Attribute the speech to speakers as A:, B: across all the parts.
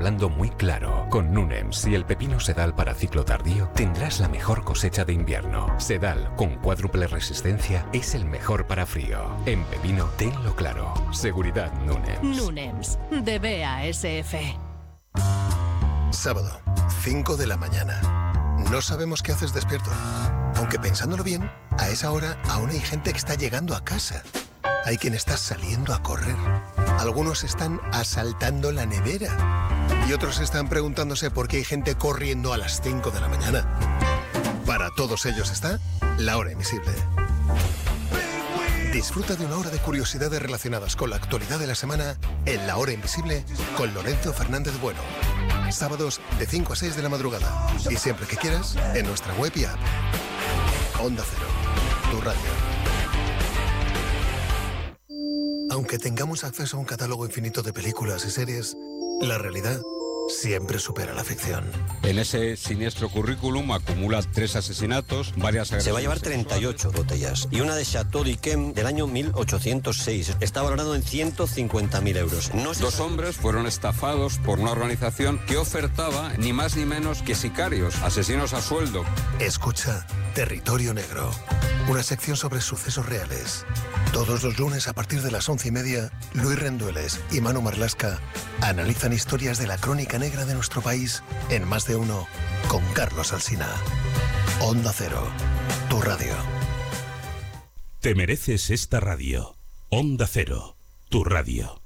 A: hablando muy claro. Con Nunems y el pepino Sedal para ciclo tardío, tendrás la mejor cosecha de invierno. Sedal, con cuádruple resistencia, es el mejor para frío. En pepino, tenlo claro. Seguridad Nunems.
B: Nunems, de BASF.
C: Sábado, 5 de la mañana. No sabemos qué haces despierto. Aunque pensándolo bien, a esa hora aún hay gente que está llegando a casa. Hay quien está saliendo a correr. Algunos están asaltando la nevera. Y otros están preguntándose por qué hay gente corriendo a las 5 de la mañana. Para todos ellos está La Hora Invisible. Disfruta de una hora de curiosidades relacionadas con la actualidad de la semana en La Hora Invisible con Lorenzo Fernández Bueno. Sábados de 5 a 6 de la madrugada. Y siempre que quieras, en nuestra web y app. Onda Cero, tu radio. Aunque tengamos acceso a un catálogo infinito de películas y series, la realidad siempre supera la ficción.
D: En ese siniestro currículum acumula 3 asesinatos, varias agresiones.
E: Se va a llevar 38 botellas y una de Chateau d'Yquem del año 1806. Está valorado en 150.000 euros.
D: Dos hombres fueron estafados por una organización que ofertaba ni más ni menos que sicarios, asesinos a sueldo.
C: Escucha Territorio Negro, una sección sobre sucesos reales. Todos los lunes a partir de las 11:30, Luis Rendueles y Manu Marlasca analizan historias de la crónica negra de nuestro país en Más de Uno con Carlos Alsina. Onda Cero, tu radio.
F: Te mereces esta radio. Onda Cero, tu radio.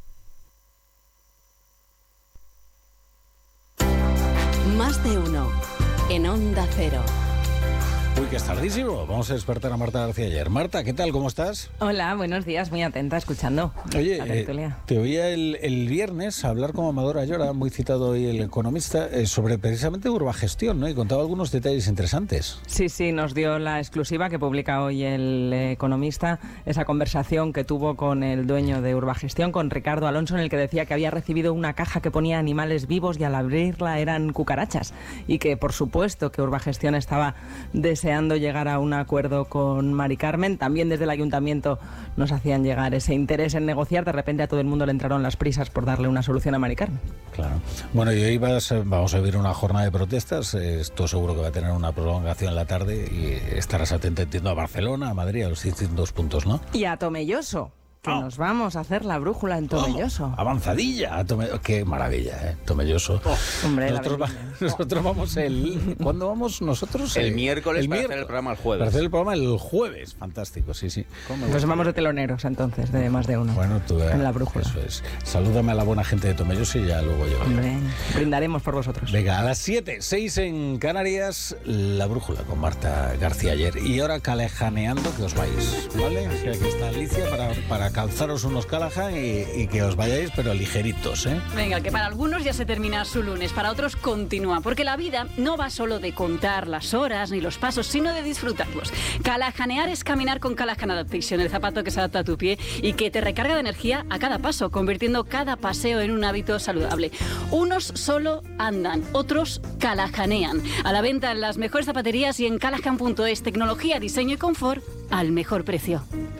B: Más de Uno, en Onda Cero.
G: Uy, que es tardísimo. Vamos a despertar a Marta García ayer. Marta, ¿qué tal? ¿Cómo estás?
H: Hola, buenos días. Muy atenta, escuchando.
G: Oye, te oía el viernes hablar con Amador Ayora, muy citado hoy el economista, sobre precisamente Urbagestión, ¿no? Y contaba algunos detalles interesantes.
H: Sí, nos dio la exclusiva que publica hoy el economista, esa conversación que tuvo con el dueño de Urbagestión, con Ricardo Alonso, en el que decía que había recibido una caja que ponía animales vivos y al abrirla eran cucarachas. Y que, por supuesto, que Urbagestión estaba deseando llegar a un acuerdo con Mari Carmen. También desde el ayuntamiento nos hacían llegar ese interés en negociar. De repente a todo el mundo le entraron las prisas por darle una solución a Mari Carmen.
G: Claro. Bueno, y hoy vamos a vivir una jornada de protestas. Esto seguro que va a tener una prolongación en la tarde y estarás atento, entiendo, a Barcelona, a Madrid, a los distintos puntos, ¿no?
H: Y a Tomelloso. Que nos vamos a hacer la brújula en Tomelloso.
G: Avanzadilla. Qué maravilla, ¿eh? Tomelloso.
H: Hombre,
G: nosotros vamos ¿cuándo vamos nosotros?
I: El miércoles para hacer el programa el jueves.
G: Para hacer el programa el jueves. Fantástico, sí.
H: Pues vamos de teloneros entonces, de Más de Uno.
G: Bueno, tú
H: en la brújula.
G: Eso es. Salúdame a la buena gente de Tomelloso y ya luego yo.
H: Hombre, brindaremos por vosotros.
G: Venga, a las 7:06 en Canarias, la brújula con Marta García ayer. Y ahora calejaneando que os vais, ¿vale? Así que aquí está Alicia para calzaros unos Callahan y que os vayáis, pero ligeritos, ¿eh?
J: Venga, que para algunos ya se termina su lunes, para otros continúa, porque la vida no va solo de contar las horas ni los pasos, sino de disfrutarlos. Callahanear es caminar con Callahan Adaptation, el zapato que se adapta a tu pie y que te recarga de energía a cada paso, convirtiendo cada paseo en un hábito saludable. Unos solo andan, otros callahanean. A la venta en las mejores zapaterías y en callahan.es, tecnología, diseño y confort al mejor precio.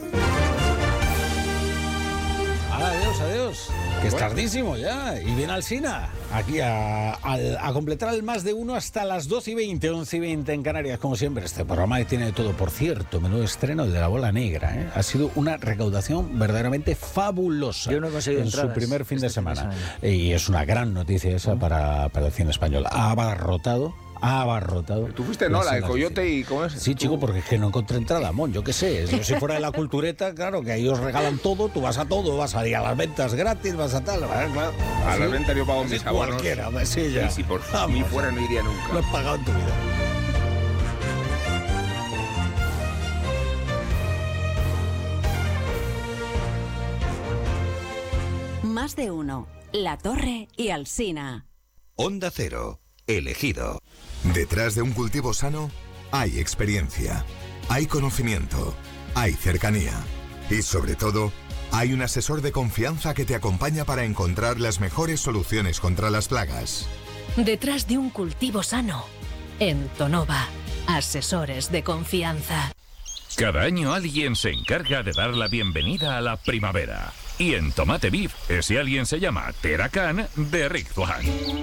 G: Adiós. Que es tardísimo ya. Y viene Alsina aquí a completar el Más de Uno hasta las 12:20, 11:20 en Canarias, como siempre. Este programa tiene de todo. Por cierto, menudo estreno, el de la bola negra, ¿eh? Ha sido una recaudación verdaderamente fabulosa.
I: Yo no he conseguido
G: en
I: entradas
G: su primer fin de semana. Y es una gran noticia esa para el cine español. Ha abarrotado.
I: Tú fuiste, ¿no? La de Coyote y ¿cómo es?
G: Sí, chico, porque es que no encontré entrada, yo qué sé. Si fuera de la cultureta, claro, que ahí os regalan todo, tú vas a todo, vas a ir a las ventas gratis, vas a tal, claro.
I: A las ventas yo pago mis abonos.
G: Cualquiera, sí, ya.
I: Y si por mí fuera no iría nunca.
G: Lo has pagado en tu vida.
B: Más de Uno, La Torre y Alsina.
K: Onda Cero. Elegido. Detrás de un cultivo sano hay experiencia, hay conocimiento, hay cercanía y sobre todo hay un asesor de confianza que te acompaña para encontrar las mejores soluciones contra las plagas.
B: Detrás de un cultivo sano, en Tonova, asesores de confianza.
L: Cada año alguien se encarga de dar la bienvenida a la primavera. Y en Tomate Beef, ese alguien se llama Teracan de Rick Zwan.